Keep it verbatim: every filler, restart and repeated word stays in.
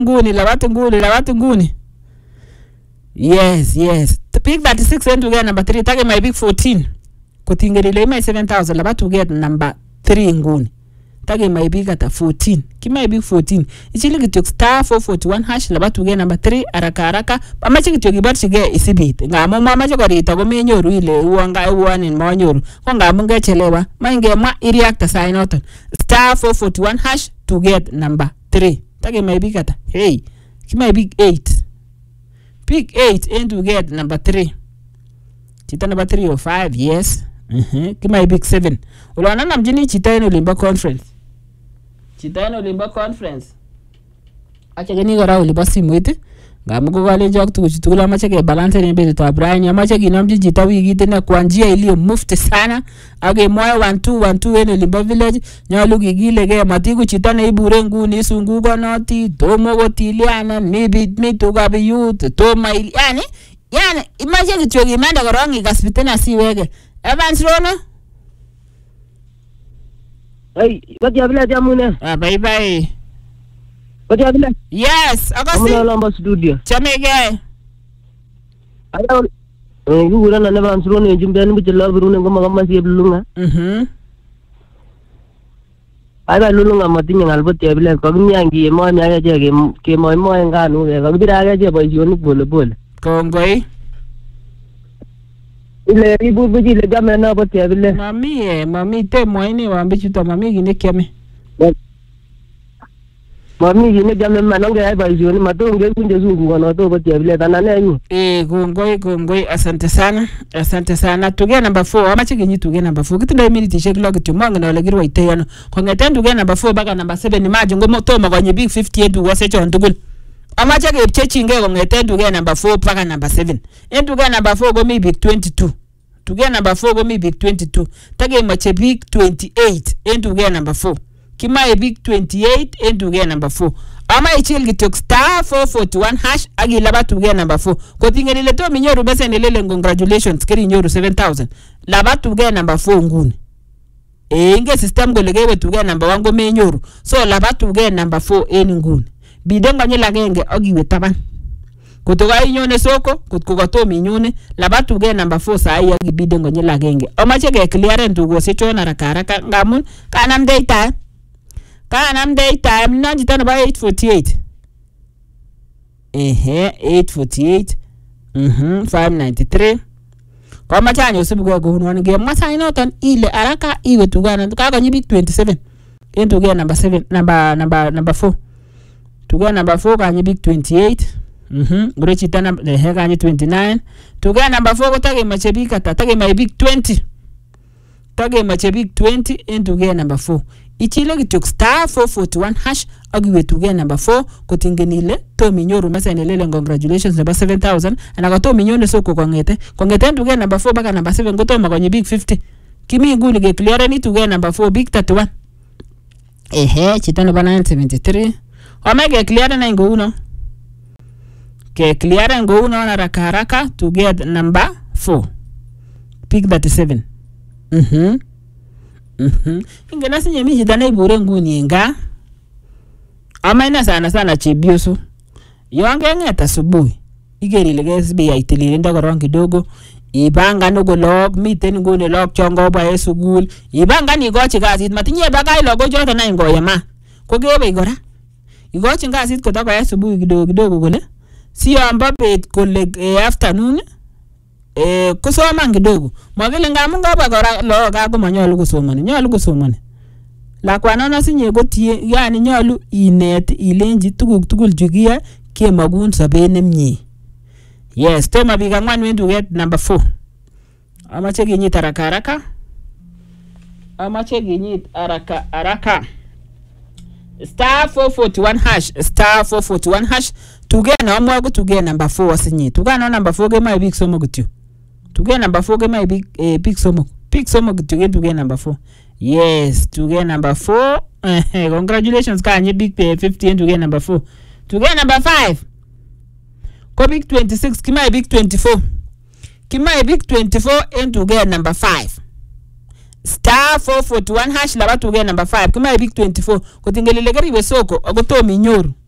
nguni labat nguni labat nguni. Yes, yes. Pick thirty-six and to get number three. Take my big fourteen. Kotingeri le my seven thousand. Labat to get number three nguni. Take my big at a fourteen. Keep my big fourteen. Ichili kitok star four forty-one hash. Labat to get number three. Araka araka. Amachi kitok ibat shige isibit. Nga mama amachi kwa rita kome nyoru ile uanga uwan in mo nyoru. Kwa nga munge chelewa. Ma inge ma iriakta sign out. Star four forty-one hash to get number three. Take my big at hey. Keep my big eight. Pick eight and to get number three. Chita number three or five, yes. Uh-huh. Give my big seven. Ulana namjini chita ino limba conference. Chita ino limba conference. Acha gani gara uliba simu ite. Gamu kwa wale jok tu kuchitukula macha ke balance ni mbele to Brian. Ya macha kinamji chita wiki tena kwa njia iliyo mufti sana. Age moya one two one two ino limba village. Nyalu gigile ke matiku chita na ibure nguni sungu kwa noti. Tomo gotiliana. Maybe mito gabi youth. Toma ili. Yani. Yani. Imacha kichogi manda korongi kaspitena si wege. Evans Rono? Hey, what you have let Yamune? Ah, bye bye. What you have let? Yes, I got see. I'm going to studio. Chamege. I don't. You will not never answer on Jim Ben with the love room and come on, see a lunga. Mhm. I got Lulunga Martin and Albert Yabla, Cogniangi, my Naya came my more and Ganu, a bit I get by your bull bull. Congoy. Ile ibu buji le game na bote abile mami eh mami te moini wa mbichi to mami gine keme mami gine game manonge ai bai joni matonge kunje zungu kono to bote abile tanane nyi eh gongoi gongoi asante sana asante sana tuge number four amache ginyi tuge number four kitinda minute check log to manga na legirwa iteyano kongeten tuge number four baka number seven maji ngomo to magonye big fifty-eight wase chondugul amache ke chechinge kongeten tuge number four baka number seven en tuge number four go mi big twenty-two. To get number four go me big twenty-two. Take mache big twenty-eight and to get number four. Kima a big twenty-eight and to get number four. Ama ichil gitok star four forty-one hash agi laba to get number four. Kotingeri leto minyoru bese nilele congratulations keri nyoru seven thousand. Laba to get number four nguni. E inge system go legewe to get number one go me nyoru. So laba to get number four eni nguni. Bidenga nyela genge agi wetaban. Kutoka inyone soko kutoka to minyone labatu ge number four sai ya gibide ngonye lagenge omache ge clearance tugo sichona rakaraka ngamun kanam data kanam data mnanji tano ba eight forty-eight ehe eight forty-eight mhm five ninety-three kwa machanyo sibugo go nwan ge masa inoton ile araka iwe tugana ka gonyi big twenty-seven into ge number seven number number number four tugo number four kanyi big twenty-eight. Mhm. Grechi tana the hega ni twenty-nine. To get number four tage machebika tage my big twenty. Tage machebik twenty and to get number four. Ichile gitok star four forty-one hash agiwe to get number four kotingenile to minyoru masa nelele congratulations number seven thousand and agato minyone soko kongete. Kongete to get number four baka number seven goto magonye big fifty. Kimi nguni ge clear ni to get number four big thirty-one. Ehe chitano ba nine seventy-three. Omega clear na ngo uno. Okay, clear and go on haraka haraka to get number four. Pick thirty-seven. Mhm. Mhm. Ingena sinye miji dana ibure nguni nga. Ama ina sana sana chibioso. Yonge ngeta subuhi. Igeri legesi bi aitilile ndako rongi dogo. Ibanga nugo log miten nguni log chongo ba esugul. Ibanga ni gochi gazit matinye bagai logo joto na ngoya ma. Kogebe igora. Igochi gazit kutoka asubuhi kidogo kidogo kule. Si amba bet kole eh, afternoon eh kusoma kidogo magele ngamu ngaba gora lo ga go manyolu kusoma ni nyolu kusoma ni la kwana na sinye gotie yani nyolu inet ilenji tuguk tugul jugia ke magun sabene mnyi. Yes to mabiga ngwan wendu get number four. Amache ginyit haraka haraka amache ginyit haraka haraka star four forty-one hash star four forty-one hash to get no more to get number four asinyi to get no number four get my big somo gutu to get number four get my big eh big somo big somo to get to get number four. Yes to get number four. Congratulations kanye big pay fifty and to get number four. To get number five ko big twenty-six kima big twenty-four kima big twenty-four and to get number five star four forty-one hash laba to get number five kima big twenty-four ko tingelele gari we soko ogoto minyoru